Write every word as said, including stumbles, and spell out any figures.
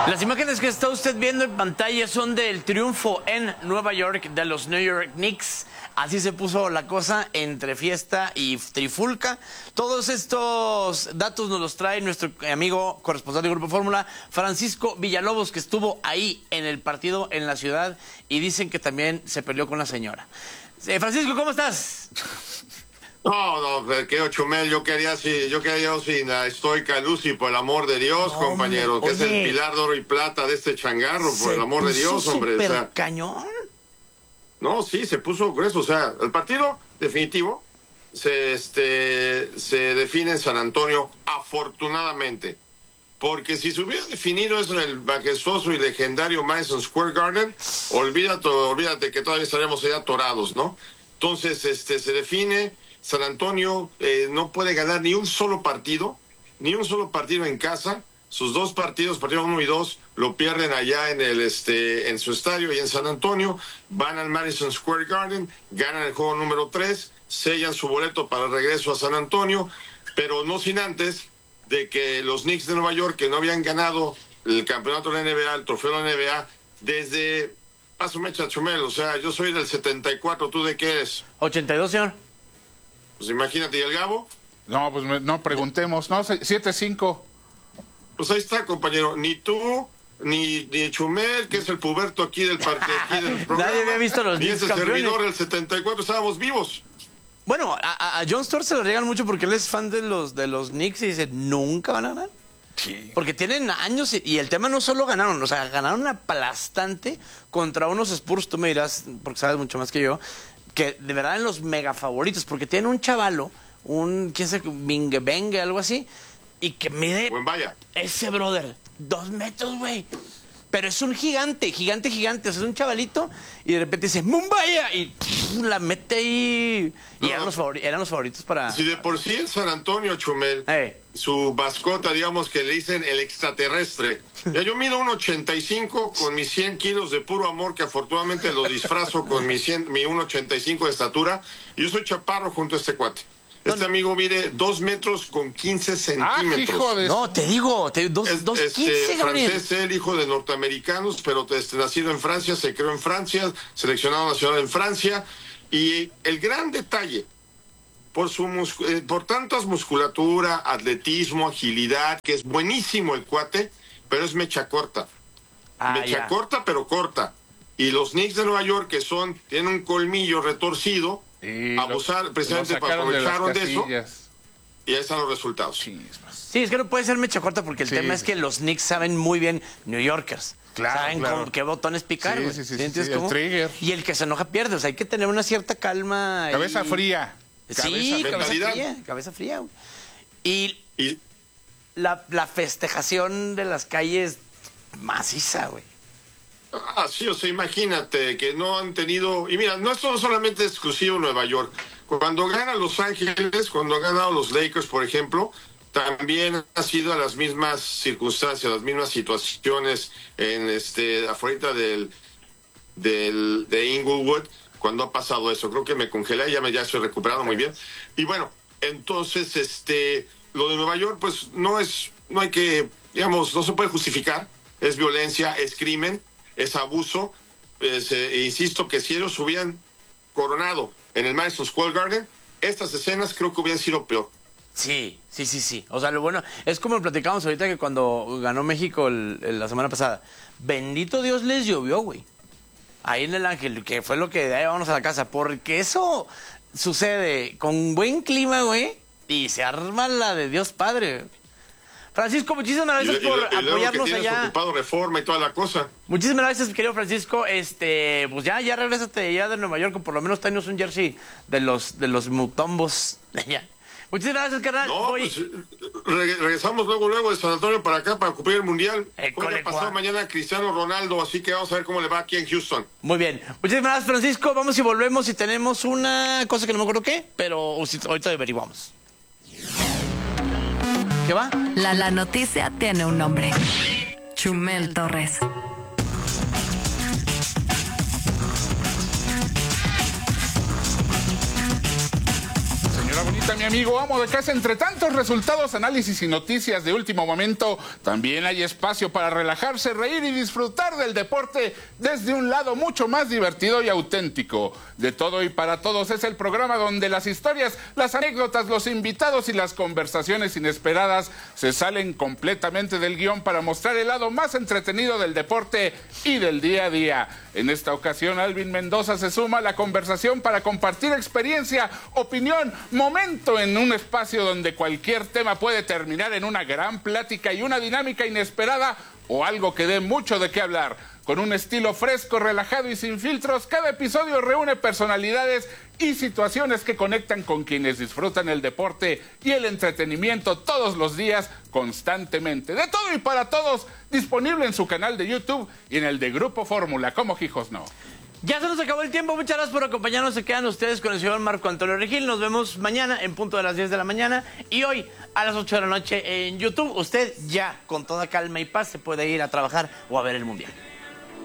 Las imágenes que está usted viendo en pantalla son del triunfo en Nueva York de los New York Knicks. Así se puso la cosa entre fiesta y trifulca. Todos estos datos nos los trae nuestro amigo corresponsal de Grupo Fórmula, Francisco Villalobos, que estuvo ahí en el partido en la ciudad y dicen que también se peleó con la señora. Eh, Francisco, ¿cómo estás? No, no, que Chumel, yo quería así, yo quería yo sin la estoica Lucy, por el amor de Dios, no, compañero, que oye, es el pilar de oro y plata de este changarro, por el amor de Dios, hombre. Super o sea, cañón. No, sí, se puso grueso, o sea, el partido definitivo se, este, se define en San Antonio, afortunadamente, porque si se hubiera definido eso en el majestuoso y legendario Madison Square Garden, olvídate, olvídate que todavía estaremos ahí atorados, ¿no? Entonces, este, se define. San Antonio eh, no puede ganar ni un solo partido, ni un solo partido en casa. Sus dos partidos, partido uno y dos, lo pierden allá en el este en su estadio y en San Antonio. Van al Madison Square Garden, ganan el juego número tres, sellan su boleto para el regreso a San Antonio, pero no sin antes de que los Knicks de Nueva York, que no habían ganado el campeonato de la N B A, el trofeo de la N B A, desde paso mecha Chumel, o sea, yo soy del setenta y cuatro, ¿tú de qué eres? ochenta y dos, señor. Pues imagínate, ¿y el Gabo? No, pues me, no preguntemos. No, siete cinco. Pues ahí está, compañero. Ni tú, ni, ni Chumel, que es el puberto aquí del partido. Nadie había visto los Knicks. Ni ese campeones. Servidor del setenta y cuatro, estábamos vivos. Bueno, a, a John Stewart se lo regan mucho porque él es fan de los, de los Knicks y dice, ¿nunca van a ganar? Sí. Porque tienen años y, y el tema no solo ganaron, o sea, ganaron aplastante contra unos Spurs, tú me dirás, porque sabes mucho más que yo, que de verdad eran los mega favoritos, porque tienen un chavalo, un, quién sabe, Bingue Bengue, algo así, y que mide... Buen vaya. Ese brother, dos metros, güey. Pero es un gigante, gigante, gigante, o sea, es un chavalito, y de repente dice, ¡Mumbaya! Y pff, la mete ahí. Y no, eran, los favori eran los favoritos para... Si de por sí en San Antonio, Chumel, hey, su mascota, digamos que le dicen el extraterrestre. Ya yo mido un ochenta y cinco con mis cien kilos de puro amor, que afortunadamente lo disfrazo con mi, cien, mi uno ochenta y cinco de estatura. Y yo soy chaparro junto a este cuate. Este amigo mide dos metros con quince centímetros. Ah, hijo de... No, te digo, te, dos, es, dos este, quince, francés, él, hijo de norteamericanos, pero este, nacido en Francia, se creó en Francia, seleccionado nacional en Francia. Y el gran detalle, por, su eh, por tantas musculatura, atletismo, agilidad, que es buenísimo el cuate, pero es mecha corta. Ah, mecha ya. corta, pero corta. Y los Knicks de Nueva York, que son, tienen un colmillo retorcido, y abusar lo, precisamente lo para aprovechar de, de eso, y ahí están los resultados. Sí, sí, es que no puede ser mecha corta porque el sí, tema es que los Knicks saben muy bien New Yorkers. Claro, saben claro. Con qué botones picar. Sí, sí, sí, sí, sí, el trigger. Y el que se enoja pierde. O sea, hay que tener una cierta calma. Cabeza y... fría. Sí, cabeza, cabeza fría. Cabeza fría. Y, y... La, la festejación de las calles maciza, güey. Ah, sí, o sea, imagínate que no han tenido... Y mira, no es todo solamente exclusivo Nueva York. Cuando gana Los Ángeles, cuando han ganado los Lakers, por ejemplo, también ha sido a las mismas circunstancias, las mismas situaciones en este afuera del, del de Inglewood, cuando ha pasado eso. Creo que me congelé, ya me ya estoy recuperando muy bien. Y bueno, entonces, este, lo de Nueva York, pues no es, no hay que, digamos, no se puede justificar. Es violencia, es crimen, es abuso. Pues, eh, insisto que si ellos hubieran coronado en el Madison Square Garden, estas escenas creo que hubieran sido peor. Sí, sí, sí, sí. O sea, lo bueno, es como lo platicamos ahorita que cuando ganó México el, el, la semana pasada, bendito Dios les llovió, güey. Ahí en el Ángel, que fue lo que de ahí vamos a la casa, porque eso sucede con buen clima, güey, y se arma la de Dios Padre. Francisco, muchísimas gracias y, por y, y apoyarnos que allá. Ocupado Reforma y toda la cosa. Muchísimas gracias, querido Francisco. Este, pues ya, ya regrésate ya de Nueva York, o por lo menos tenemos un jersey de los de los Mutombos de allá. Muchísimas gracias, carnal. No, pues, re regresamos luego, luego de San Antonio para acá para cumplir el Mundial. Voy a pasar mañana a Cristiano Ronaldo, así que vamos a ver cómo le va aquí en Houston. Muy bien. Muchísimas gracias, Francisco. Vamos y volvemos y tenemos una cosa que no me acuerdo qué, pero ahorita averiguamos. ¿Qué va? La, la noticia tiene un nombre. Chumel Torres. Señora bonita. pregunta, mi amigo amo de casa. Entre tantos resultados, análisis y noticias de último momento, también hay espacio para relajarse, reír y disfrutar del deporte desde un lado mucho más divertido y auténtico. De todo y para todos es el programa donde las historias, las anécdotas, los invitados y las conversaciones inesperadas se salen completamente del guión para mostrar el lado más entretenido del deporte y del día a día. En esta ocasión, Alvin Mendoza se suma a la conversación para compartir experiencia, opinión, momento en un espacio donde cualquier tema puede terminar en una gran plática y una dinámica inesperada o algo que dé mucho de qué hablar. Con un estilo fresco, relajado y sin filtros, cada episodio reúne personalidades y situaciones que conectan con quienes disfrutan el deporte y el entretenimiento todos los días, constantemente. De todo y para todos, disponible en su canal de YouTube y en el de Grupo Fórmula, como Hijos No. Ya se nos acabó el tiempo, muchas gracias por acompañarnos, se quedan ustedes con el señor Marco Antonio Regil, nos vemos mañana en punto de las diez de la mañana y hoy a las ocho de la noche en YouTube. Usted ya con toda calma y paz se puede ir a trabajar o a ver el Mundial.